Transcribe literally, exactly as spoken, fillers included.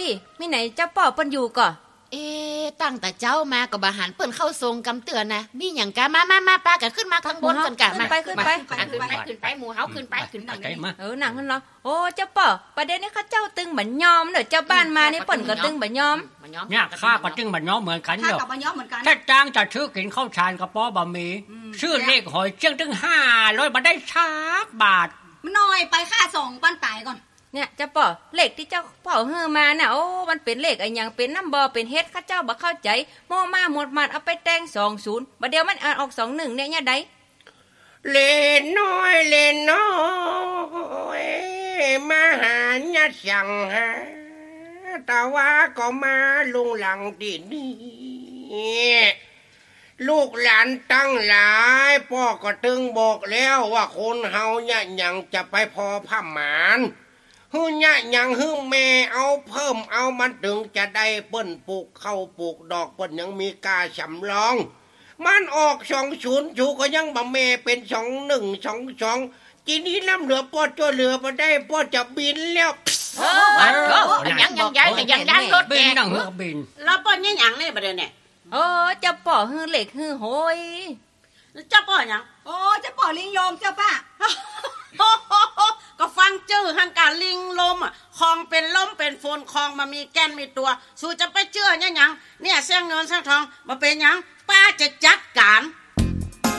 ติมีไหนเจ้าป่อเปิ้นอยู่ก่อเอ๊ตั้งแต่เจ้ามาก็บ่หันเปิ้นเข้าทรงกำเตือนนะมีหยังกะมามามาปากันขึ้นมาข้างบนกันกะมาขึ้นไปขึ้นไปขึ้นไปขึ้นไปหมู่เฮาขึ้นไปขึ้นไปเออหนังนั่นเนาะโอ้เจ้าป่อประเด็นนี้เขาเจ้าตึงบั่นยอมเด้อเจ้าบ้านมานี่เปิ้นก็ตึงบั่นยอมเนี่ยข้าก็ตึงบั่นยอมเหมือนกันเด้อถ้าจ้างจะชื่อกินข้าวชานกระป๋อบะหมี่ชื่อเลขหอยเจียงถึงห้าร้อยบ่ได้ชักบาทมันน้อยไปค่าส่งปั้นตายก่อนเนี่ยเจ้าป่อเลขที่เจ้าป่อเฮือมาน่ะโอ้มันเป็นเลขอะไรอย่างเป็นน้ำบอเป็นเฮ็ดข้าเจ้าบ่เข้าใจโมมาหมดมันเอาไปแต่งสองศูนย์บัดเดียวมันอ่านออกสองหนึ่งเนี่ยเนี่ยใดเล่นน้อยเล่นน้อยมาหาญาติสั่งหาแต่ว่าก็มาลุงหลังที่นี่ลูกหลานตั้งหลายพ่อก็ตึงบอกแล้วว่าคนเฮาเนี่ยยังจะไปพอผ้าหมานฮึเนี่ยยังฮึแม่เอาเพิ่มเอามันถึงจะได้เปิ้นปลูกเข้าปลูกดอกเปิ้นยังมีกาสำรองมันออกสองศูนย์จูก็ยังบ่แม่เป็นสองหนึ่งสองสองทีนี้ล้ำเหลือปอดตัวเหลือมาได้ปอดจะบินแล้วเออยังยังย้ายแต่ยังย้ายรถบินนั่งเฮือบินแล้วปอดยังหยังนี่ประเด็นเนี่ยเออเจ้าป่อฮือเหล็กฮือโหยเจ้าป่อยังโอ้เจ้าป่อลิงลมเจ้าป้าก็ฟังจื้อหังการลิงลมอ่ะคลองเป็นลมเป็นฝนคลองมามีแก้นมีตัวสู้จะไปเชื่อยังยังเนี่ยเสียงเงินเสียงทองมาเป็นยังป้าจะจัดการ